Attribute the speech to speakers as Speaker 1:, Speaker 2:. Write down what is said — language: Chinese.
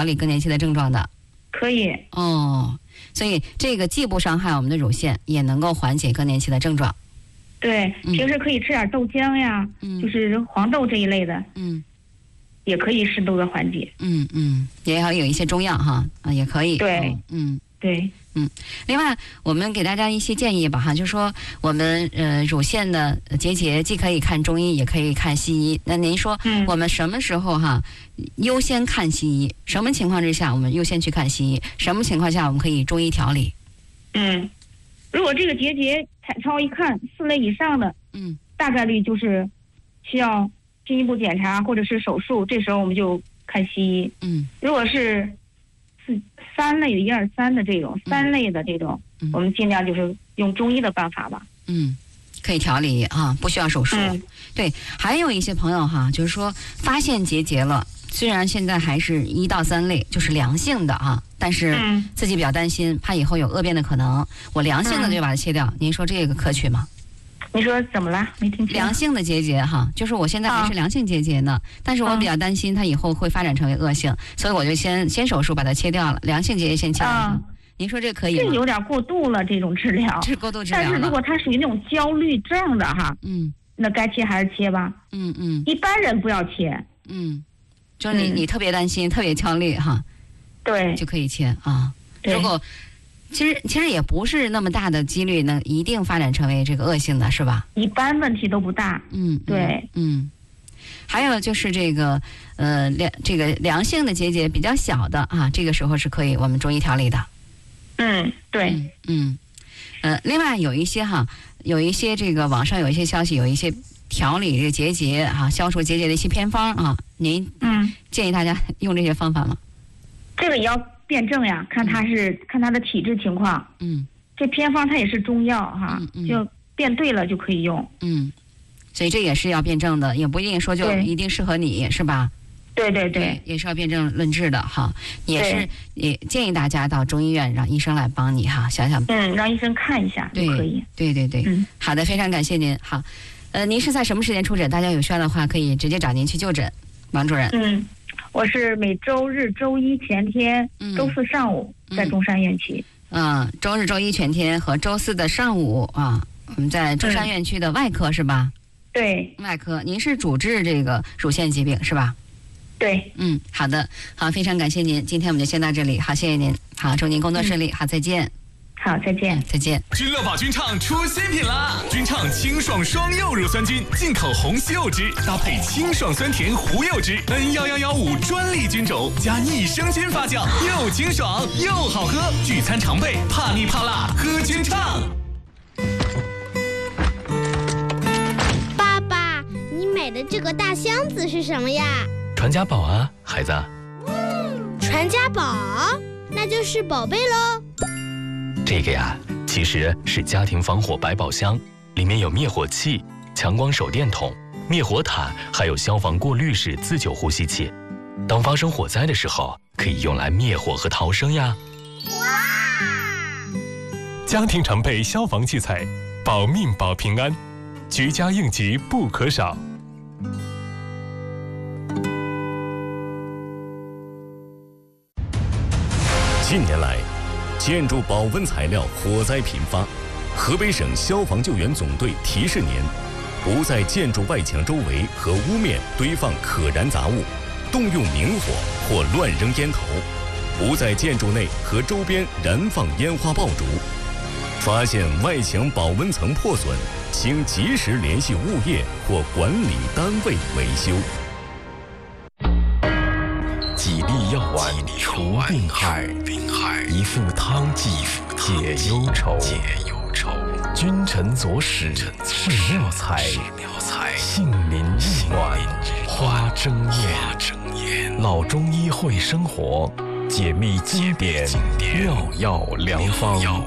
Speaker 1: 调理更年期的症状的。
Speaker 2: 可以。
Speaker 1: 哦，所以这个既不伤害我们的乳腺，也能够缓解更年期的症状。
Speaker 2: 对，平时可以吃点豆浆呀，就是黄豆这一类的，也可以适度的缓解。
Speaker 1: 也要有一些中药哈，也可以。
Speaker 2: 对，对。
Speaker 1: 另外，我们给大家一些建议吧哈，就是说我们乳腺的结节既可以看中医，也可以看西医。那您说，我们什么时候哈优先看西医？什么情况之下我们优先去看西医？什么情况下我们可以中医调理？
Speaker 2: 如果这个结节彩超一看4类以上的，大概率就是需要进一步检查或者是手术，这时候我们就看西医。如果是3类1、2、3的这种3类的这种，我们尽量就是用中医的办法吧。
Speaker 1: 可以调理啊，不需要手术。对，还有一些朋友哈，就是说发现结节了，虽然现在还是1到3类，就是良性的啊，但是自己比较担心，怕以后有恶变的可能。我良性的就把它切掉，您说这个可取吗？
Speaker 2: 你说怎么了？没听清。
Speaker 1: 良性的结节哈，就是我现在还是良性结节呢，但是我比较担心它以后会发展成为恶性，所以我就先手术把它切掉了，良性结节先切掉。您说这可以吗？
Speaker 2: 这有点过度了，这种治疗。
Speaker 1: 这是过度治疗了。
Speaker 2: 但是如果它属于那种焦虑症的哈，那该切还是切吧。一般人不要切。
Speaker 1: 就是你特别担心，特别焦虑哈，
Speaker 2: 对，
Speaker 1: 就可以切啊。如果其实也不是那么大的几率能一定发展成为这个恶性的，是吧？
Speaker 2: 一般问题都不大。对。
Speaker 1: 还有就是这个良性的结节比较小的啊，这个时候是可以我们中医调理的。
Speaker 2: 对。
Speaker 1: 另外有一些这个网上有一些消息，有一些调理这个结节啊，消除结节的一些偏方啊，您建议大家用这些方法吗？
Speaker 2: 这个也要辩证呀，看他的体质情况。这偏方它也是中药哈，就辩对了就可以用。所以这也是要辩证的，也不一定说就一定适合你，是吧？对，也是要辩证论治的哈。也建议大家到中医院让医生来帮你哈，想想。 让医生看一下就可以。
Speaker 1: 对。好的，非常感谢您。好，您是在什么时间出诊？大家有需要的话可以直接找您去就诊，王主任。
Speaker 2: 我是每周日、周一前天、周四上午在中山院区。
Speaker 1: 周日、周一全天和周四的上午啊，我们在中山院区的外科是吧？
Speaker 2: 对，
Speaker 1: 外科。您是主治这个乳腺疾病是吧？
Speaker 2: 对。
Speaker 1: 好的，好，非常感谢您，今天我们就先到这里，好，谢谢您，好，祝您工作顺利，好，再见。
Speaker 2: 好，再见。
Speaker 1: 再见。
Speaker 3: 君乐宝君畅出新品啦！君畅清爽双柚乳酸菌，进口红西柚汁，搭配清爽酸甜胡柚汁，N11115专利菌种，加益生菌发酵，又清爽又好喝。聚餐常备，怕腻怕辣，喝君畅。
Speaker 4: 爸爸，你买的这个大箱子是什么呀？
Speaker 5: 传家宝啊，孩子。
Speaker 4: 传家宝，那就是宝贝喽。
Speaker 5: 这个呀，其实是家庭防火百宝箱，里面有灭火器、强光手电筒、灭火毯，还有消防过滤式自救呼吸器。当发生火灾的时候，可以用来灭火和逃生呀。
Speaker 4: 哇！
Speaker 6: 家庭常备消防器材，保命保平安，居家应急不可少。
Speaker 7: 近年来，建筑保温材料火灾频发，河北省消防救援总队提示您：不在建筑外墙周围和屋面堆放可燃杂物，动用明火或乱扔烟头；不在建筑内和周边燃放烟花爆竹。发现外墙保温层破损，请及时联系物业或管理单位维修。
Speaker 8: 几粒药丸除病害，一副汤剂解忧愁。君臣佐使是妙才，杏林玉暖花争艳。老中医会生活，解密经典妙药良方。